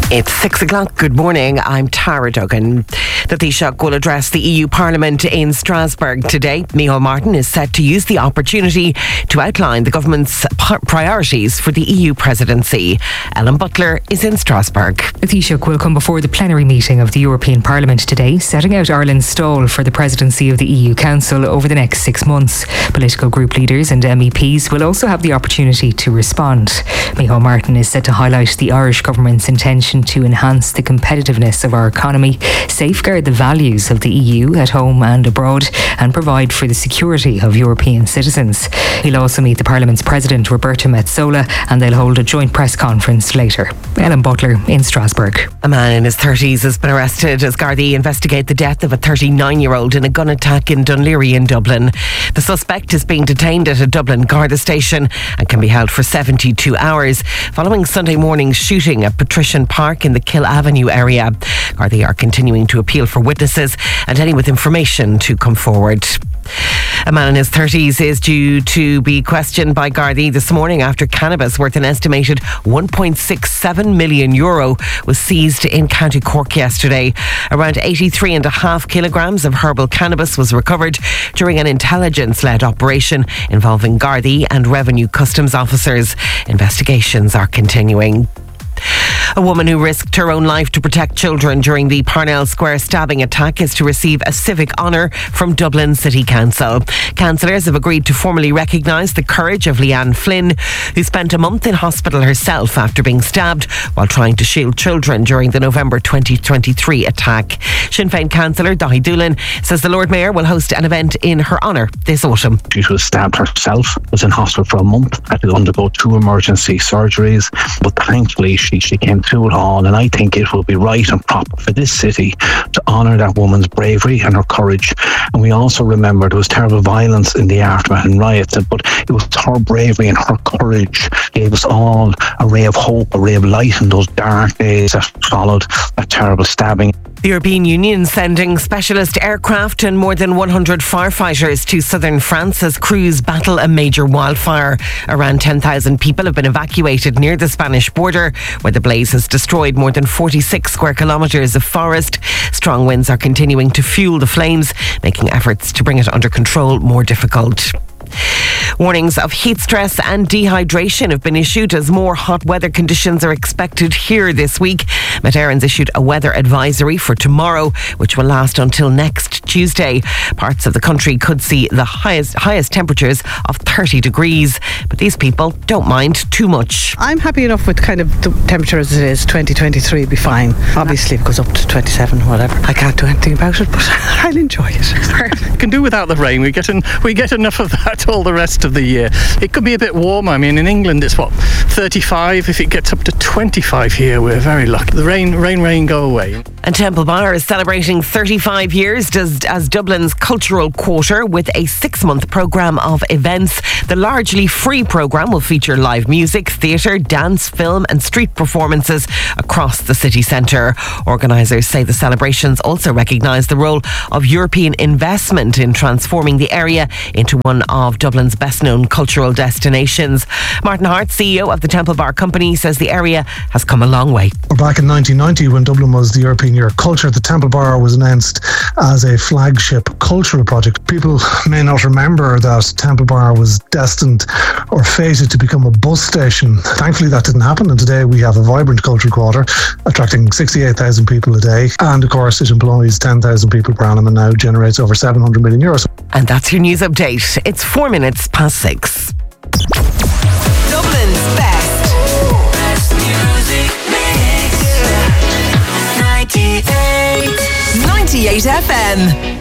It's 6 o'clock. Good morning. I'm Tara Duggan. The Taoiseach will address the EU Parliament in Strasbourg today. Micheál Martin is set to use the opportunity to outline the government's priorities for the EU presidency. Ellen Butler is in Strasbourg. The Taoiseach will come before the plenary meeting of the European Parliament today, setting out Ireland's stall for the presidency of the EU Council over the next 6 months. Political group leaders and MEPs will also have the opportunity to respond. Micheál Martin is set to highlight the Irish government's intention to enhance the competitiveness of our economy, safeguard the values of the EU at home and abroad, and provide for the security of European citizens. He'll also meet the Parliament's President, Roberta Metsola, and they'll hold a joint press conference later. Ellen Butler in Strasbourg. A man in his 30s has been arrested as Gardaí investigate the death of a 39-year-old in a gun attack in Dunleary in Dublin. The suspect is being detained at a Dublin Garda station and can be held for 72 hours following Sunday morning's shooting at Patrician Park in the Kill Avenue area. Gardaí are continuing to appeal for witnesses and any with information to come forward. A man in his 30s is due to be questioned by Gardaí this morning after cannabis worth an estimated €1.67 million was seized in County Cork yesterday. Around 83.5 kilograms of herbal cannabis was recovered during an intelligence-led operation involving Gardaí and Revenue Customs officers. Investigations are continuing. A woman who risked her own life to protect children during the Parnell Square stabbing attack is to receive a civic honour from Dublin City Council. Councillors have agreed to formally recognise the courage of Leanne Flynn, who spent a month in hospital herself after being stabbed while trying to shield children during the November 2023 attack. Sinn Féin councillor Dahi Doolan says the Lord Mayor will host an event in her honour this autumn. She was stabbed herself, was in hospital for a month, had to undergo 2 emergency surgeries, but thankfully she came through it all, and I think it will be right and proper for this city to honour that woman's bravery and her courage. And we also remember there was terrible violence in the aftermath and riots, but it was her bravery and her courage gave us all a ray of hope, a ray of light in those dark days that followed that terrible stabbing. The European Union sending specialist aircraft and more than 100 firefighters to southern France as crews battle a major wildfire. Around 10,000 people have been evacuated near the Spanish border, where the blaze has destroyed more than 46 square kilometres of forest. Strong winds are continuing to fuel the flames, making efforts to bring it under control more difficult. Warnings of heat stress and dehydration have been issued as more hot weather conditions are expected here this week. Met Éireann's issued a weather advisory for tomorrow, which will last until next Tuesday. Parts of the country could see the highest temperatures of 30 degrees, but these people don't mind too much. I'm happy enough with kind of the temperature as it is. 2023 will be fine. Obviously it goes up to 27, whatever. I can't do anything about it, but I'll enjoy it. We can do without the rain. We get enough of that all the rest of the year. It could be a bit warmer. I mean, in England it's 35. If it gets up to 25 here, we're very lucky. The rain go away. And Temple Bar is celebrating 35 years as Dublin's cultural quarter with a 6-month programme of events. The largely free programme will feature live music, theatre, dance, film and street performances across the city centre. Organisers say the celebrations also recognise the role of European investment in transforming the area into one of Dublin's best-known cultural destinations. Martin Hart, CEO of the Temple Bar Company, says the area has come a long way. Back in 1990, when Dublin was the European Year of Culture, the Temple Bar was announced as a flagship cultural project. People may not remember that Temple Bar was destined or fated to become a bus station. Thankfully, that didn't happen, and today we have a vibrant cultural quarter, attracting 68,000 people a day, and of course it employs 10,000 people per annum and now generates over €700 million. And that's your news update. It's 4 minutes past 6. Dublin's best music mix. 98 FM.